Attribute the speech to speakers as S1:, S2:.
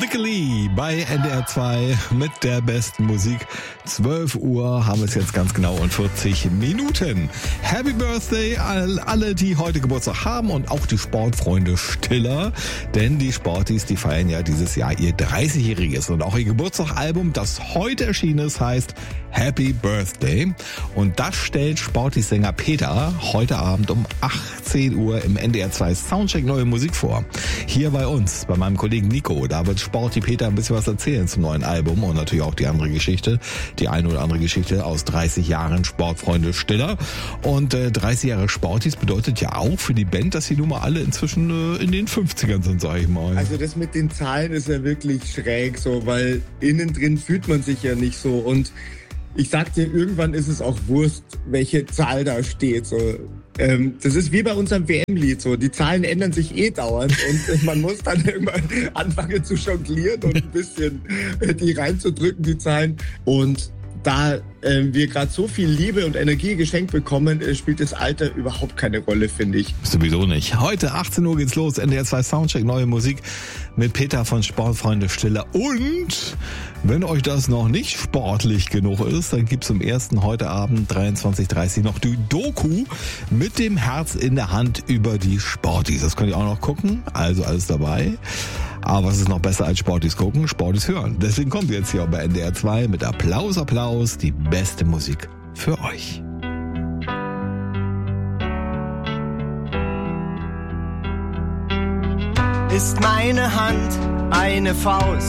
S1: Lee bei NDR 2 mit der besten Musik. 12 Uhr haben wir es jetzt ganz genau und 40 Minuten. Happy Birthday an alle, die heute Geburtstag haben und auch die Sportfreunde Stiller. Denn die Sporties, die feiern ja dieses Jahr ihr 30-jähriges und auch ihr Geburtstagsalbum, das heute erschienen ist, heißt Happy Birthday. Und das stellt Sporties-Sänger Peter heute Abend um 18 Uhr im NDR 2 Soundcheck Neue Musik vor. Hier bei uns, bei meinem Kollegen Nico, da wird Sporty Peter ein bisschen was erzählen zum neuen Album und natürlich auch die andere Geschichte, die eine oder andere Geschichte aus 30 Jahren Sportfreunde Stiller. Und 30 Jahre Sporties bedeutet ja auch für die Band, dass die nun mal alle inzwischen in den 50ern sind, sag ich mal.
S2: Also das mit den Zahlen ist ja wirklich schräg so, weil innen drin fühlt man sich ja nicht so und ich sag dir, irgendwann ist es auch Wurst, welche Zahl da steht. So. Das ist wie bei unserem WM-Lied. So. Die Zahlen ändern sich dauernd und man muss dann irgendwann anfangen zu jonglieren und ein bisschen die reinzudrücken, die Zahlen. Und da wir gerade so viel Liebe und Energie geschenkt bekommen, spielt das Alter überhaupt keine Rolle, finde ich.
S1: Sowieso nicht. Heute 18 Uhr geht's los, NDR 2 Soundcheck, neue Musik mit Peter von Sportfreunde Stiller. Und wenn euch das noch nicht sportlich genug ist, dann gibt's zum ersten heute Abend 23:30 noch die Doku mit dem Herz in der Hand über die Sporties. Das könnt ihr auch noch gucken, also alles dabei. Aber was ist noch besser als Sporties gucken? Sporties hören. Deswegen kommt jetzt hier bei NDR 2 mit Applaus, Applaus, die beste Musik für euch.
S3: Ist meine Hand eine Faust,